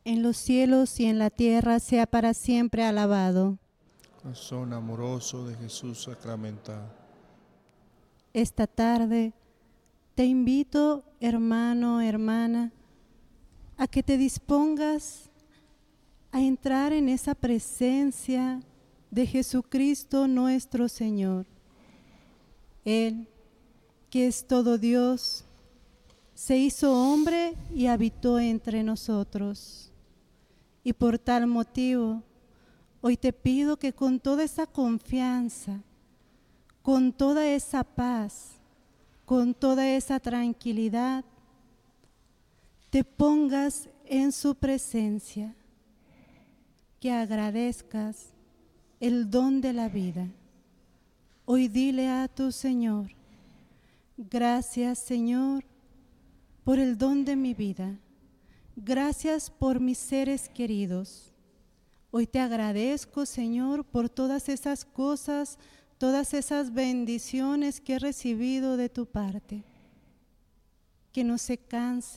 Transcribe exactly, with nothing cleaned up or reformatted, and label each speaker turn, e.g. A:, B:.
A: en los cielos y en la tierra, sea para siempre alabado.
B: Corazón amoroso de Jesús sacramentado.
A: Esta tarde te invito, hermano, hermana, a que te dispongas a entrar en esa presencia de Jesucristo nuestro Señor. Él, que es todo Dios, se hizo hombre y habitó entre nosotros. Y por tal motivo, hoy te pido que con toda esa confianza, con toda esa paz, con toda esa tranquilidad, te pongas en su presencia, que agradezcas el don de la vida. Hoy dile a tu Señor: gracias, Señor, por el don de mi vida. Gracias por mis seres queridos. Hoy te agradezco, Señor, por todas esas cosas, todas esas bendiciones que he recibido de tu parte. Que no se canse